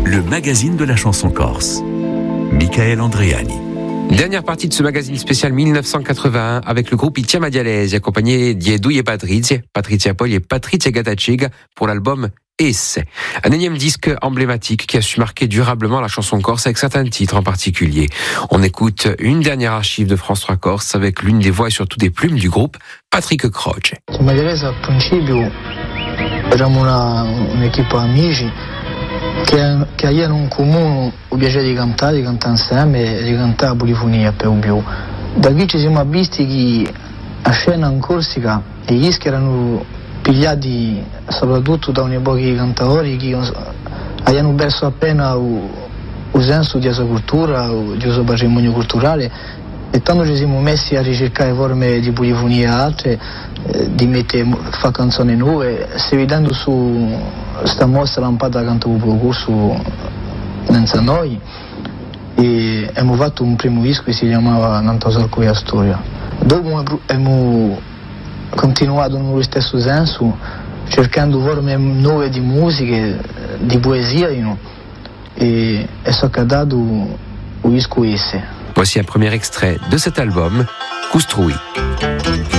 le magazine de la chanson corse. Michael Andreani. Dernière partie de ce magazine spécial 1981 avec le groupe I Chiamadialesi, accompagné d'Iedu et Patrizia Pogli et Patrizia Gataciga pour l'album Esse. Un énième disque emblématique qui a su marquer durablement la chanson corse avec certains titres en particulier. On écoute une dernière archive de France 3 Corse avec l'une des voix et surtout des plumes du groupe, Patrick Croce. Chiamadialesi al principio eravamo un'equipe amici che avevano in comune il piacere di cantare insieme e di cantare la polifonia per più. Da qui ci siamo visti che a scena in Corsica e gli dischi erano pigliati soprattutto da un pochi cantatori che avevano perso appena il senso di questa cultura, di questo patrimonio culturale, e tanto ci siamo messi a ricercare forme di polifonia altre, di fare canzoni nuove, seguendo su sta mostra lampata canto un concorso senza noi, e abbiamo fatto un primo disco che si chiamava Nantosorco e Storia. Dopo abbiamo continuato nello stesso senso, cercando forme nuove di musiche, di poesia, e so che ha dato il disco Esse. Voici un premier extrait de cet album, Coustrui.